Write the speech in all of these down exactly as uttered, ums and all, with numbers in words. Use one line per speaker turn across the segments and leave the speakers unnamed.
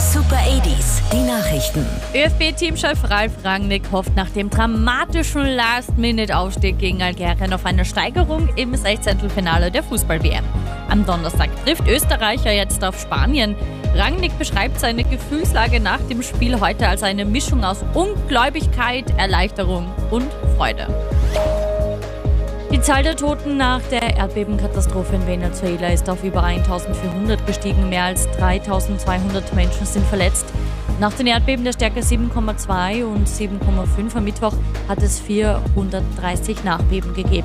Super achtziger, die Nachrichten.
ÖFB-Teamchef Ralf Rangnick hofft nach dem dramatischen Last-Minute-Aufstieg gegen Algerien auf eine Steigerung im Sechzehntelfinale der Fußball-W M. Am Donnerstag trifft Österreich ja jetzt auf Spanien. Rangnick beschreibt seine Gefühlslage nach dem Spiel heute als eine Mischung aus Ungläubigkeit, Erleichterung und Freude. Die Zahl der Toten nach der Erdbebenkatastrophe in Venezuela ist auf über eintausendvierhundert gestiegen. Mehr als dreitausendzweihundert Menschen sind verletzt. Nach den Erdbeben der Stärke sieben Komma zwei und sieben Komma fünf am Mittwoch hat es vierhundertdreißig Nachbeben gegeben.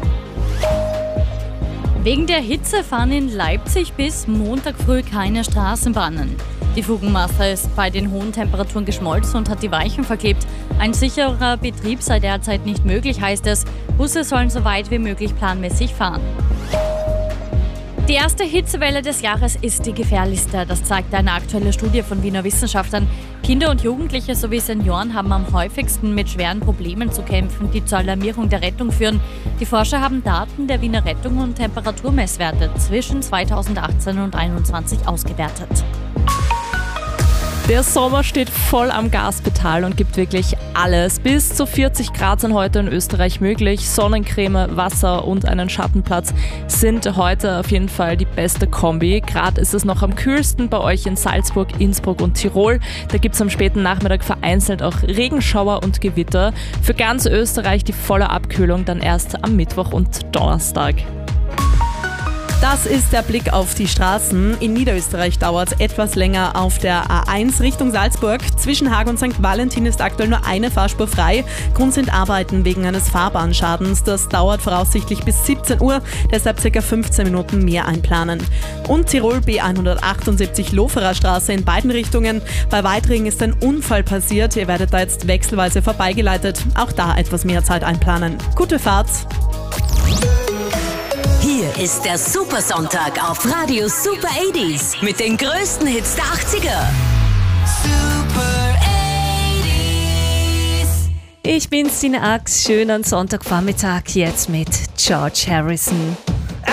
Wegen der Hitze fahren in Leipzig bis Montag früh keine Straßenbahnen. Die Fugenmasse ist bei den hohen Temperaturen geschmolzen und hat die Weichen verklebt. Ein sicherer Betrieb sei derzeit nicht möglich, heißt es. Busse sollen so weit wie möglich planmäßig fahren. Die erste Hitzewelle des Jahres ist die gefährlichste. Das zeigt eine aktuelle Studie von Wiener Wissenschaftlern. Kinder und Jugendliche sowie Senioren haben am häufigsten mit schweren Problemen zu kämpfen, die zur Alarmierung der Rettung führen. Die Forscher haben Daten der Wiener Rettung und Temperaturmesswerte zwischen zweitausendachtzehn und zweitausendeinundzwanzig ausgewertet.
Der Sommer steht voll am Gaspedal und gibt wirklich alles. Bis zu vierzig Grad sind heute in Österreich möglich. Sonnencreme, Wasser und einen Schattenplatz sind heute auf jeden Fall die beste Kombi. Gerade ist es noch am kühlsten bei euch in Salzburg, Innsbruck und Tirol. Da gibt es am späten Nachmittag vereinzelt auch Regenschauer und Gewitter. Für ganz Österreich die volle Abkühlung dann erst am Mittwoch und Donnerstag.
Das ist der Blick auf die Straßen. In Niederösterreich dauert es etwas länger auf der A eins Richtung Salzburg. Zwischen Haag und Sankt Valentin ist aktuell nur eine Fahrspur frei. Grund sind Arbeiten wegen eines Fahrbahnschadens. Das dauert voraussichtlich bis siebzehn Uhr, deshalb ca. fünfzehn Minuten mehr einplanen. Und Tirol B hundertachtundsiebzig Loferer Straße in beiden Richtungen. Bei Weitringen ist ein Unfall passiert. Ihr werdet da jetzt wechselweise vorbeigeleitet. Auch da etwas mehr Zeit einplanen. Gute Fahrt!
Hier ist der Supersonntag auf Radio Super achtziger mit den größten Hits der achtziger. Super achtziger.
Ich bin Sina Ax. Schönen Sonntagvormittag jetzt mit George Harrison.